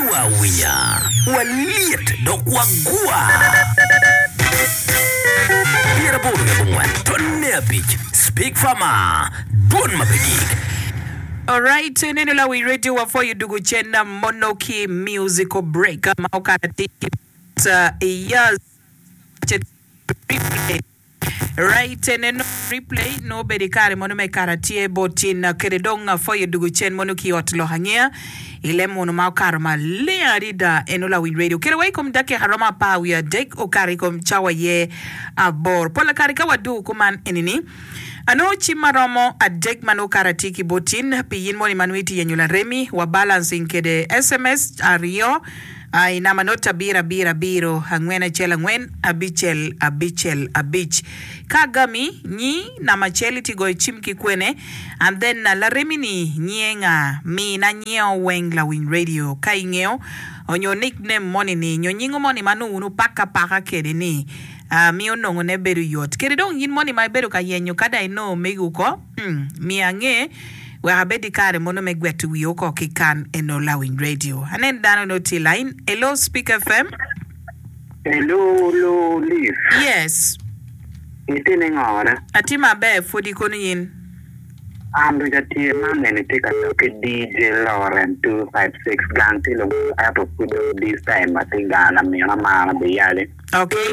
Wawinya Waliet Dok Wagua Iraburu Bungwan Tonne Beach Speak Fama Bon Mapigik. Alright, neno la we radio wa for you dugu chena Monoki musical break maukati years right neno replay no bedikare mono me karatie botin keredonga for you dugu chen Monoki otlo hangia ile mono maukar ma learida enola we radio kere wai kom dake harama pa we dek okari kom chawa ye abor pola karika wadu kuman enini ano chimaromo adek mano karatiki botin piyin moni manuiti yenyula remi wa balancing kede SMS ario ina manota biro hangwena chela ngwen abich kagami nyi na macheli tigo chimki kwene and then na la remini nyenga mi na nyeo wengla win radio kaingeo onyo nickname moni ni nyonyingo moni manu unu paka kede ni mi onongo ne beru yot kede dong yin moni mai beru ka yenyo kada ino megu ko mi ange we abedi kare mono megwetu wiyoko kikan eno lawin radio anen dano no line. Hello Speak FM. Hello Liv. Yes Itine ngora atima be fodi kono yin ambe jati mamene tika toke DJ Lauren 256 ganti lo apo kudo this time matingana miona mara beyale. Okay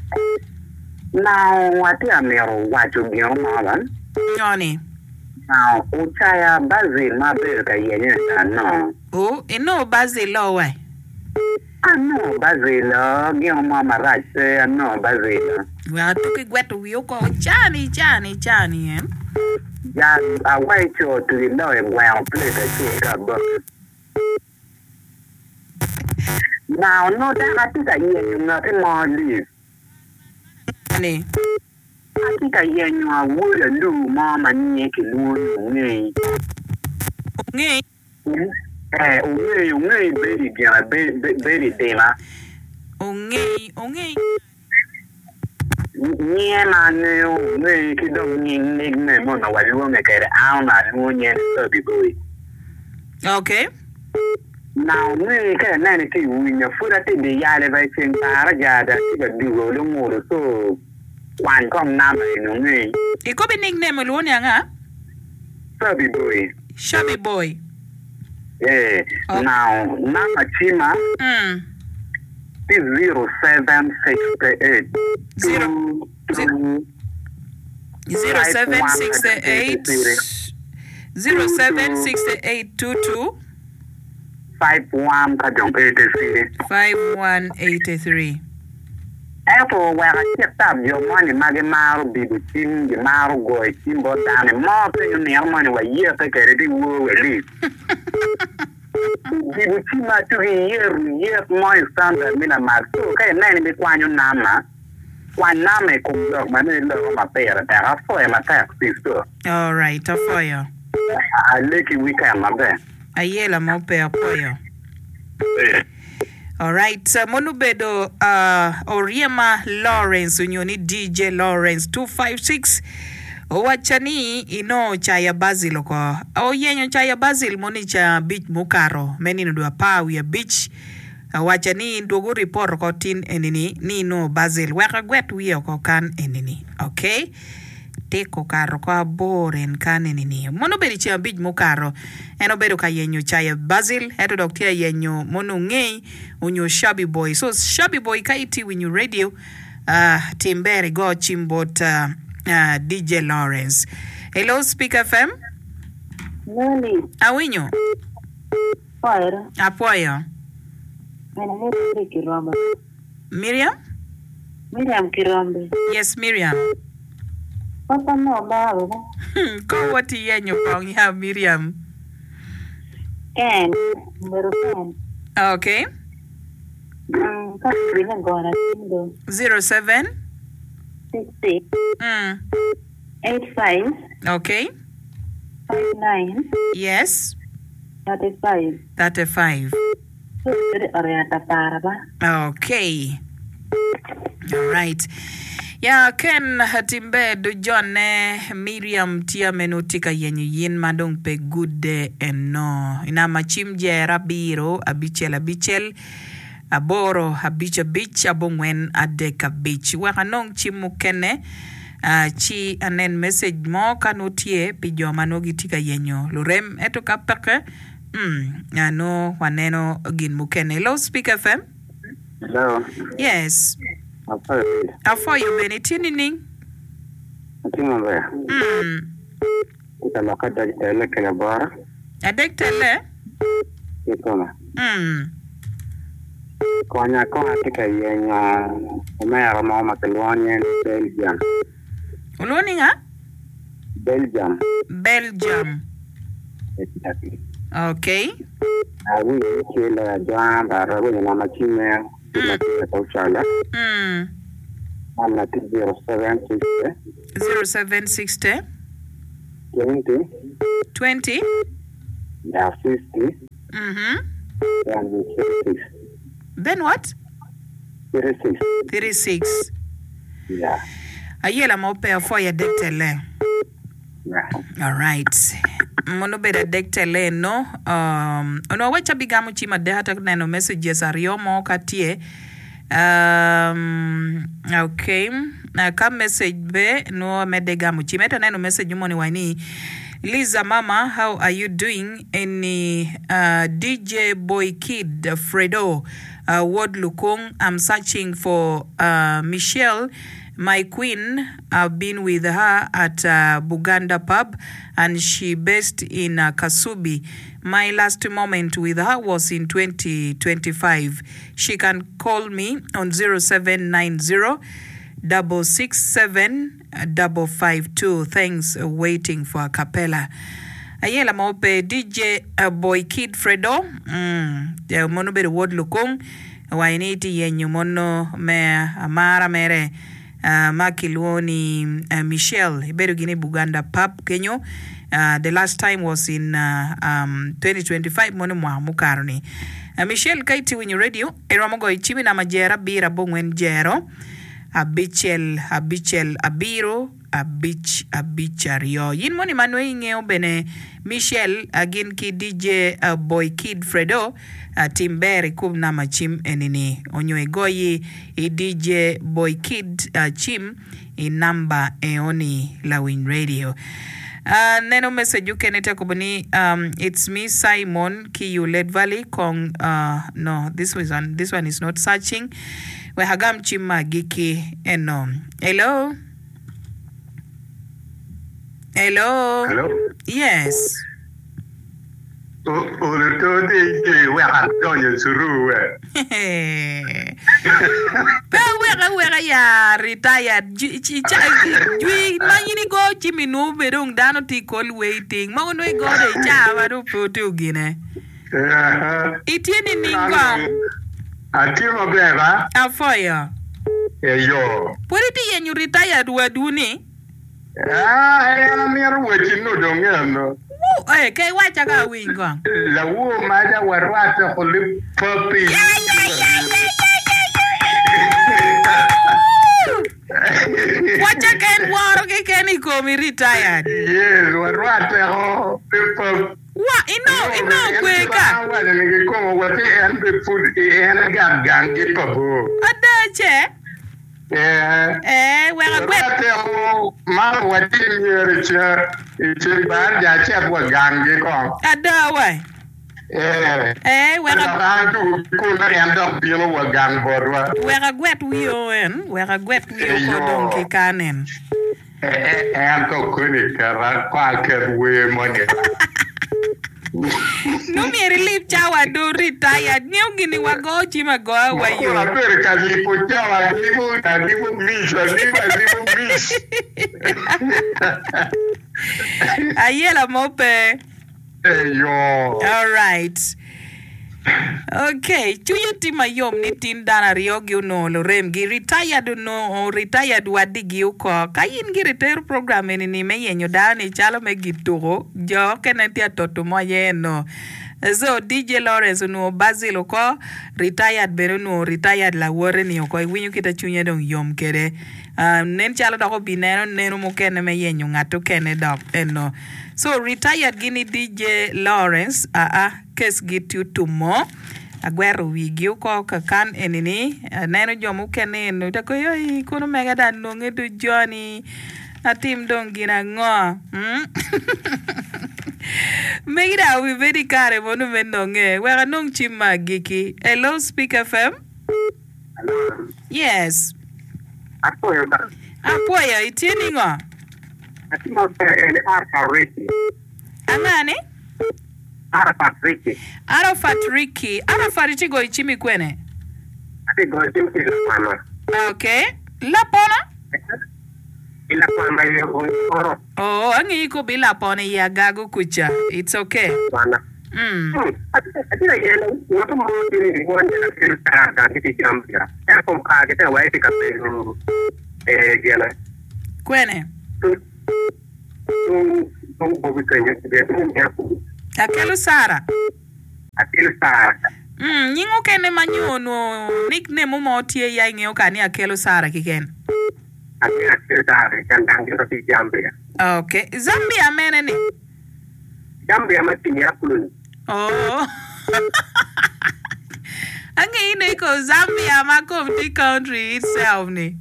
Now wati amero wacho biyo malan Johnny. Now uchaya Basil mabeka yenye no. Oh eno Basil lowe No Basil giyo mama rache no Basil we atuki gwetu wiyoko chani ya awaicho tulinoe well play chika book. Now no that atika yenye nothing more Live. Ani Atika yenye awuya lu mama nyeki luo ngi. ngi Ungi beri gana beri dema. Ungi Nye ma ngi kidong nigne mona waluo ngekere auna luo nye sabi boy. Okay Now ngi ke nani ti winya fura ti de yale vai chen para jada ti ba dugo lo ngoro so wan kong nama ngi. iko be nickname luoni anga Sabi boy. Shabby boy. Yeah. Oh. Now nama chima is 0768 0768 51 kajong 83. 5183. Eto wera chektab yo money mage maru bibu tim di maru goy tim botane mo pe yo ne money wa ye pe kere di wo weli. Bibu tim ma tu year mo standard mina marso kay nani be kwanyo nama. Kwan nama e kum dog ma ne lo ma pera ta fo e ma ta sisto. All right, afoyo. A leki weekend ma be. Ayela mo pe apoyo. All right, monubedo Oriema Lawrence unyoni DJ Lawrence 256 wachani ino chaya Basil ko oyenyo chaya Basil moni cha beach mukaro meni ndo pawi ya beach wachani ndogo report ko tin enini ni no Basil weka gwetu wiyo ko kan enini okay teko karo ko boren kan enini mono beri cha beach mukaro eno bedo ka yenyo chaya Basil eto doktia yenyo mono ngei unyo Shabby Boy. So Shabby Boy kaiti when you radio timbere go chimbot DJ Lawrence. Hello Speak FM. Nani? Awinyo. Fire. Apoyo. Mene Kirombe. Miriam? Miriam Kirombe. Yes, Miriam. Papa no bawo. Ko wati yenyo pong ya Miriam. Ken. Merukan. Okay. Kasi gona tindo. 07 66 85 Okay. 59 Yes. 35. 35. Area tatara ba? Okay. All right. Ya Ken Hatimbe do John Miriam tia menutika yenyu yin madong pe good day and no. Ina machim jera biro abichel aboro abich abongwen adeka beach. Wakanong chimukene chi anen message mo kanutie pijo manogitika yenyo. Lurem eto kapake ano waneno gin mukene. Hello Speak FM. Hello. Yes. Afọ yo beni tinining. Timbe. Ita makata tele kena bara. Adek tele? Ikoma. Konya kona tika yenya umea mama kelwanya Belgium. Uloni nga? Belgium. Exactly. Okay. Awi kila jamba rabu na machine na tauchala. Amna 0760 0760 20 yeah 50 and 36. Then what? 36. Yeah. Ayela mope for ya dektele. Yeah. All right. Mono beda dektele no. Ono wacha bigamu chima de hata neno messages ariomo katie. Okay. Ka message be no medegamu chima eta neno message moni wani. Liza Mama, how are you doing? Any DJ Boy Kid Fredo Ward Lukong. I'm searching for Michelle, my queen. I've been with her at Buganda pub and she based in Kasubi. My last moment with her was in 2025. She can call me on 0790 667-552. Thanks, waiting for a cappella. Ayela mope DJ Boy Kid Fredo. Mono be word lukong. Wainiti yenyu mono me amara mere makilwoni Michelle. Iberu gine Buganda pub Kenyo. The last time was in 2025. Mono mukarni. Michelle kaiti winyu radio. Eramogo ichimi na majera bira bongwen jero. Abichel abiro abichario yin moni manwe ingeo bene Michelle agin ki DJ Boy Kid Fredo timberi kubna machim enini onyo egoyi i DJ Boy Kid chim i namba eoni la Win Radio. Neno message you can kubuni it's me Simon Kiyulet Valley Kong no this one is not searching. We hagam chima giki eno. Hello. Yes. Ole to de we ha to ye suru we. Pe we ya retired. Jui manyini go chimi no berung dano ti call waiting. Ma no go de chawa do photo gine. Itieni ningo. Atimo beba. Afoya. Yo. Pwede yenyu retired waduni? Era mero wechi no dongeno. Kay wacha ka wingo. La wo maja warwata kholi papi. Wacha ken waro ke ken ikomi retired. Yes, warwata ho people. Wa ino kweka. Wale ningikomo wati and food and gangi papo. Adache. Wera gwet. Ma wati nyericha ichimbar jache kwa gangi ko. Adawa. Wera kuna yanda bilo wa gang borwa. Wera gwet wiyo ko donki kanen. Anto kuni kara kwa kerwe money. No me relief chawa do retired. Niyo gini wago chima go wayo. Kuna pere kazi po chawa limu miss. Ayela mope. Yo. All right. Okay, chuyo tima yom ni tin dana riogi uno lorem gi retired wadigi uko kayin gi retire program ni me yenyo dani chalo me gitugo jo kene tia toto moyeno So DJ Lawrence no Basil ko retired bero no retired la wore ni ko winyo kita chunya dong yom kere. Nen chalo dako binero neno mo kene me yenyo ngato kene dok eno. So retired gini DJ Lawrence kes gitu tumo agwero wigi ko kakan enini neno jomu kene no tako yo kono mega dan no ngedu Johnny atim dong gina ngo Megira we very kare monu menonge wera nung chima giki. Hello Speak FM. Hello. Yes. Apoyo. Apoyo itini ngo. Atimo ele Arafat Ricky. Amani? Arafat Ricky. Arafat Ricky. Arafat Ricky go ichimi kwene. Ati go ichimi kwene. Okay. Lapona? Ila kwamba yo oro. Oh, angi iko bila pone ya gago kucha. It's okay. Bana. Ati na yele, wato mo ni wanje na filtra ka kiti jambia. Ya kom ka kete wa eti ka gela. Kwene. Bobi kwenye Akelu Sara. Akelu Sara. Nyingo kene manyono nickname mo tie ya nge okani Akelu Sara kiken. Akelu Sara kandangiro ti Zambia. Okay. Zambia mene ni? Zambia matini ya kuluni. Oh. Ange ine ko Zambia mako the country itself ni.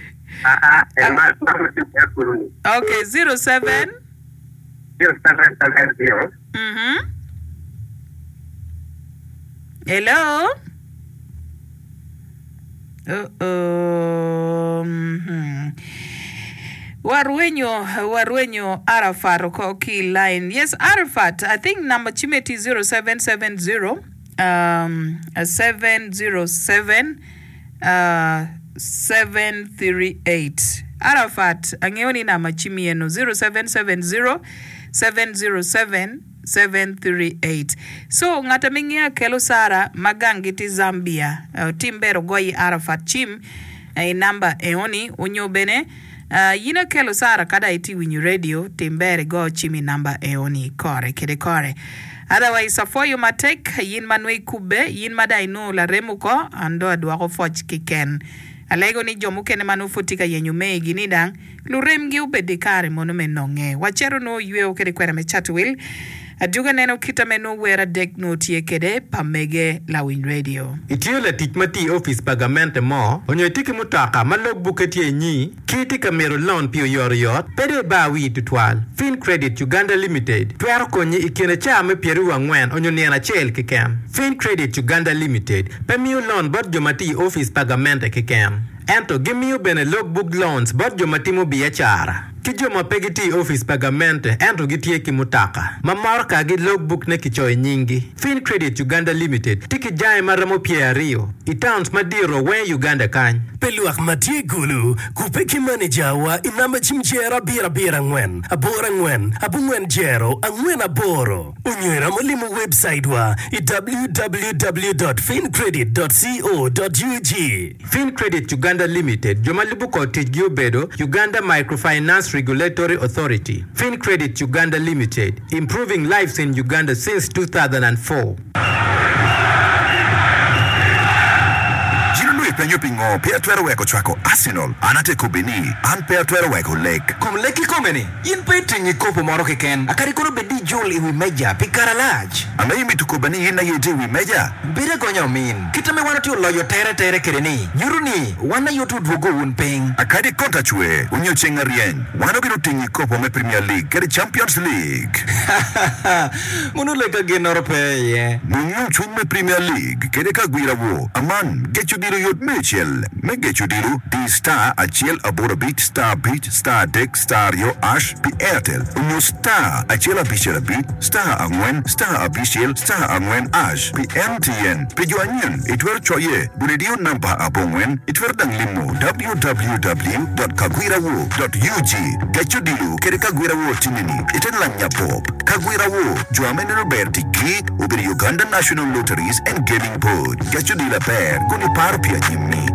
Ya kuluni. Okay, 07 0770. Hello? Warwenyo Arafat ko key line. Yes, Arafat. I think number chimeti 0770 707 738. Arafat angeoni na machimi yenu 0770 707 738. So ngata mingia Kelo Sara magangiti Zambia timbero goyi Arafat chim number eoni unyo bene yina Kelo Sara kada iti winyu radio timbere go chimi number eoni kore kede kore. Otherwise afoyo matek yin manwe kube yin madai no la remuko ando adwako foch kiken. Alego ni jomuke ne manufutika yenyu megi nidang luremgi ubedikare mono menonge. Wachero no yue okere kwera mechatu will. Aduga neno kita meno wera dek no tie kede pamege la Win Radio. Itio la tikmati office pagamente mo, onyo tiki mutaka malog buketi nyi, kiti kamero loan pio yoriot, pede ba wi tutwal. Fin Credit Uganda Limited, tuero konyi ikine chame pieru wangwen onyo niana chel kikem. Fin Credit Uganda Limited, pemio loan bot jomati office pagamente kikem. Ento gimiu bene logbook loans bot jomatimo biachara. Kijoma pegiti office pagamente ento gitie kimutaka. Mamarka gi logbook ne kichoy nyingi. Fin Credit Uganda Limited tiki jai maramo Rio. Itowns madiro we Uganda kany. Peluak matie gulu kupeki manager wa inamba chimchera bira ngwen. Abora ngwen, abungwen jero, angwen aboro. Unywera malimu website wa www.fincredit.co.ug. Fin Credit Uganda Limited jomalibu cottage giobedo Uganda Microfinance Regulatory Authority. Fin Credit Uganda Limited, improving lives in Uganda since 2004. Penyo pingo pia tuero weko chwako Arsenal anate kubini an pia tuero weko lake kom leki komeni in pe tingi kopo moro keken akari kono bedi jol iwi meja pikara laj ana imi tukubani ina yete wi meja bire gonyo min kitame wana tiyo loyo tere kereni yuruni wana yotu dwogo un ping akadi konta chwe unyo chenga rien wana biro tingi kopo me Premier League kari Champions League munu leka genoro pe ye munyu chung me Premier League kede ka gwira wo aman gechu diro yot Mitchell, Megechu dilu, di star achiel abora beat, star deck, star yo ash, pi airtel. Unyo star achiel abichel beat, star angwen, star abichel, star angwen ash, pi MTN. Pi jo anyen, itwer choye, buledio namba abongwen, itwer dang limo, www.kagwirawo.ug. Gechu dilu, kere kagwirawo tinini, iten lanya pop. Kagwirawo, jo amenero berti gig, ubiri Uganda National Lotteries and Gaming Board. Gechu dila ber, kuni par pia Jimmy.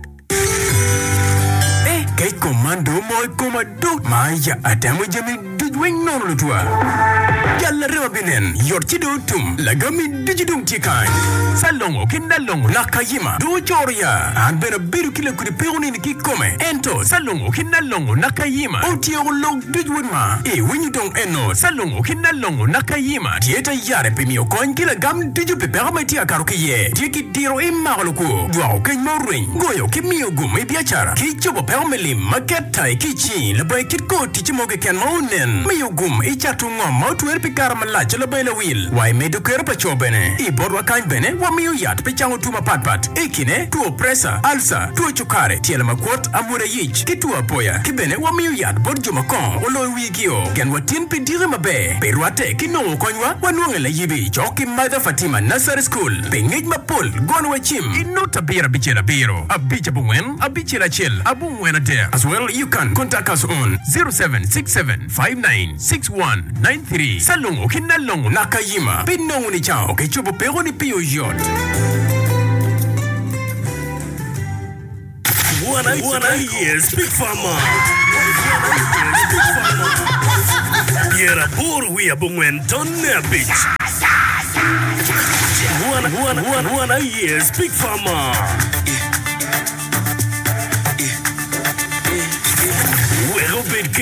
Kay komando mo komando maya adamu jami wing non lutua yalla rewa binen yor ci do tum la gami digidum ci kan salongo kinalongo nakayima do joria an bena biru kila kudi peoni ni kikome ento salongo kinalongo nakayima otio log dijwima e winyu dong eno salongo kinalongo nakayima dieta yare pemio kon kila gam diju pepera mati akaruke ye diki diro immarluko dwao kenmo ring goyo kimio gum e biachara kichobo permelim maketa e kichi le boy kitko tichimoge ken maunen mio gum e chatu ngom tu erpikar malacha le boy le wil wai medo kerpa chobene e borwa kan bene wa mio yat pe chango tuma patpat ekine tu pressa alsa tu chukare tiele makot amure yich kitu apoya kibene wa mio yat borjo makon olo wigio ken watin pe dire mabe pe ruate kino konwa wanuele yibi choki mother Fatima Nursery School pengej mapol gonwa chim inota bira bichera biro abicha bungwen abichera chill abungwen ate as well you can contact us on 0767596193 salongo kinalongo nakayima pinongo ni chao ke chubo pero ni pio jot Wanna hear Speak Farmer Yera bor we abungwen tonne bitch Wanna hear Speak Farmer